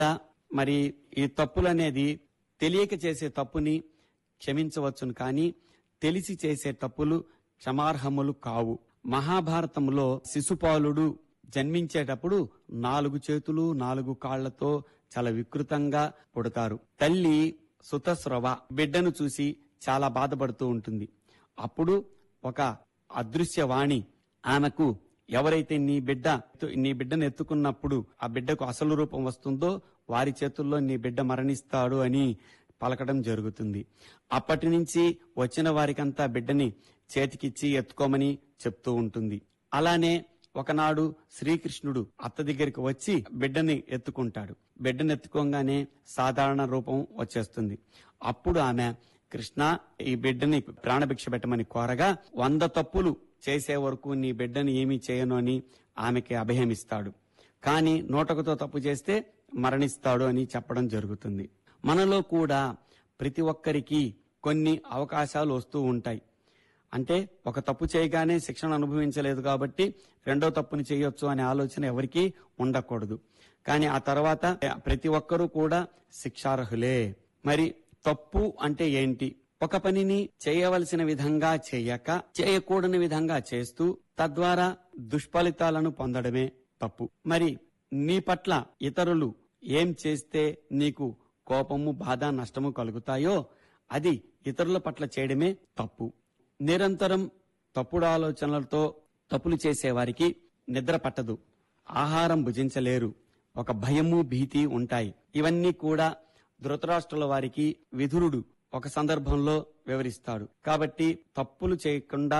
మరి ఈ తప్పులనేది తెలియక చేసే తప్పుని క్షమించవచ్చును, కానీ తెలిసి చేసే తప్పులు క్షమార్హములు కావు. మహాభారతంలో శిశుపాలుడు జన్మించేటప్పుడు 4 చేతులు 4 కాళ్లతో చాలా వికృతంగా పుడతారు. తల్లి సుతస్రవ బిడ్డను చూసి చాలా బాధపడుతూ ఉంటుంది. అప్పుడు ఒక అదృశ్యవాణి ఆమెకు, ఎవరైతే నీ బిడ్డను ఎత్తుకున్నప్పుడు ఆ బిడ్డకు అసలు రూపం వస్తుందో వారి చేతుల్లో నీ బిడ్డ మరణిస్తాడు అని పలకడం జరుగుతుంది. అప్పటి నుంచి వచ్చిన వారికంతా బిడ్డని చేతికిచ్చి ఎత్తుకోమని చెప్తూ ఉంటుంది. అలానే ఒకనాడు శ్రీకృష్ణుడు అత్త దగ్గరికి వచ్చి బిడ్డని ఎత్తుకుంటాడు. బిడ్డను ఎత్తుకోగానే సాధారణ రూపం వచ్చేస్తుంది. అప్పుడు ఆమె, కృష్ణ, ఈ బిడ్డని ప్రాణభిక్ష పెట్టమని కోరగా 100 తప్పులు చేసే వరకు నీ బిడ్డని ఏమీ చేయను అని ఆమెకి అభయమిస్తాడు. కానీ 101తో తప్పు చేస్తే మరణిస్తాడు అని చెప్పడం జరుగుతుంది. మనలో కూడా ప్రతి ఒక్కరికి కొన్ని అవకాశాలు వస్తూ ఉంటాయి. అంటే ఒక తప్పు చేయగానే శిక్షణ అనుభవించలేదు కాబట్టి 2వ తప్పుని చేయొచ్చు అనే ఆలోచన ఎవరికీ ఉండకూడదు. కానీ ఆ తర్వాత ప్రతి ఒక్కరూ కూడా శిక్షార్హులే. మరి తప్పు అంటే ఏంటి? ఒక పనిని చేయవలసిన విధంగా చేయక చేయకూడని విధంగా చేస్తూ తద్వారా దుష్ఫలితాలను పొందడమే తప్పు. మరి నీ పట్ల ఇతరులు ఏం చేస్తే నీకు కోపము, బాధ, నష్టము కలుగుతాయో అది ఇతరుల పట్ల చేయడమే తప్పు. నిరంతరం తప్పుడు ఆలోచనలతో తప్పులు చేసేవారికి నిద్ర పట్టదు, ఆహారం భుజించలేరు, ఒక భయము, భీతి ఉంటాయి. ఇవన్నీ కూడా ధృతరాష్ట్రుల వారికి విదురుడు ఒక సందర్భంలో వివరిస్తాడు. కాబట్టి తప్పులు చేయకుండా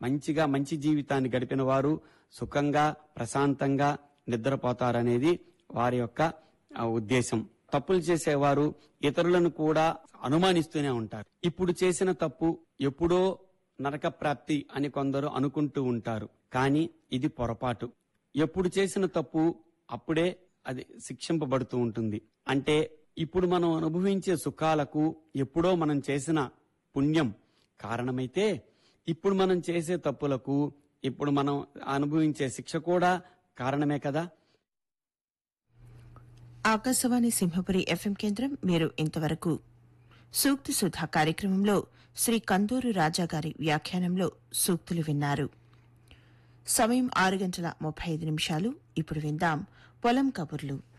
మంచి జీవితాన్ని గడిపిన వారు సుఖంగా, ప్రశాంతంగా నిద్రపోతారనేది వారి యొక్క ఉద్దేశం. తప్పులు చేసేవారు ఇతరులను కూడా అనుమానిస్తూనే ఉంటారు. ఇప్పుడు చేసిన తప్పు ఎప్పుడో నరక ప్రాప్తి అని కొందరు అనుకుంటూ ఉంటారు. కానీ ఇది పొరపాటు. ఎప్పుడు చేసిన తప్పు అప్పుడే అది శిక్షింపబడుతూ ఉంటుంది. అంటే ఇప్పుడు మనం అనుభవించే సుఖాలకు ఎప్పుడో మనం చేసిన పుణ్యం కారణమైతే, ఇప్పుడు మనం చేసే తప్పులకు ఇప్పుడు మనం అనుభవించే శిక్ష కూడా కారణమే కదా. ఆకాశవాణి సింహపురి ఎఫ్ఎం కేంద్రం. మీరు ఇంతవరకు సూక్తి సుధా కార్యక్రమంలో శ్రీ కందూరు రాజాగారి వ్యాఖ్యానంలో సూక్తులు విన్నారు. సమయం 6:35. ఇప్పుడు విందాం పొలం కబుర్లు.